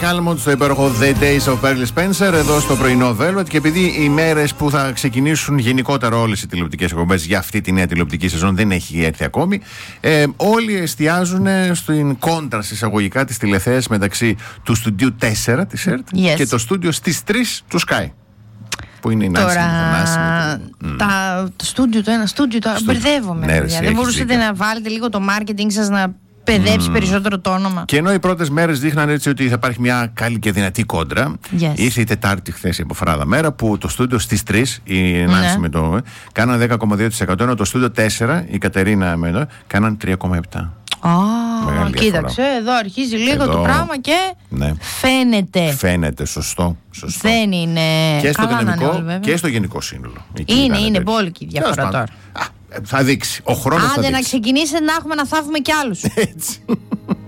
Almond στο υπέροχο The Days of Burley Spencer εδώ στο πρωινό Velvet. Και επειδή οι μέρες που θα ξεκινήσουν γενικότερα όλες οι τηλεοπτικές εκπομπές για αυτή τη νέα τηλεοπτική σεζόν δεν έχει έρθει ακόμη, όλοι εστιάζουν στην κόντρα εισαγωγικά της τηλεθέασης μεταξύ του στούντιο 4 της ΕΡΤ και το στούντιο στις 3 του Sky. Που είναι η Νάση. Το στούντιο το ένα, στούντιο το άλλο. Μπερδεύομαι. Ναι, δεν μπορούσατε να βάλετε λίγο το marketing σας να παιδέψει περισσότερο το όνομα. Και ενώ οι πρώτες μέρες δείχναν έτσι ότι θα υπάρχει μια καλή και δυνατή κόντρα, ήρθε η Τετάρτη χθες η αποφράδα μέρα που το στούντιο στις 3, η Νάση με το κάναν 10,2%, ενώ το στούντιο 4, η Κατερίνα με το, κάναν 3,7%. Κοίταξε, εδώ αρχίζει λίγο το πράγμα και φαίνεται. Σωστό. Δεν είναι και στο δυναμικό και στο γενικό σύνολο. Είναι μπόλικη η διαφορά τώρα. Θα δείξει. Ο χρόνος θα δείξει. Άντε να ξεκινήσετε να έχουμε να θαύουμε κι άλλους. Έτσι.